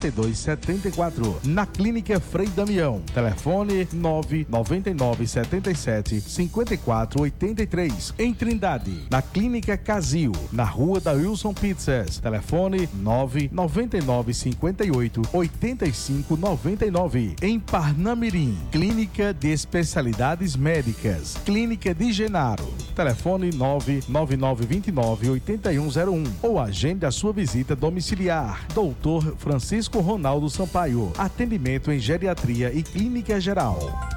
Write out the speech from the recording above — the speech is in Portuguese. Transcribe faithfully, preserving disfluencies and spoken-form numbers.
e dois sete quatro. Na Clínica Frei Damião, telefone nove nove nove sete sete cinco quatro oito três. Em Trindade, na Clínica Casil, na Rua da Wilson Pizzas, telefone nove nove nove cinco oito oito cinco nove nove. Em Parnamirim, Clínica de Especialidades Médicas, Clínica de Genaro, telefone nove nove nove dois nove oito um zero um ou agende a sua visita domiciliar. Doutor Francisco Ronaldo Sampaio, atendimento em geriatria e clínica geral.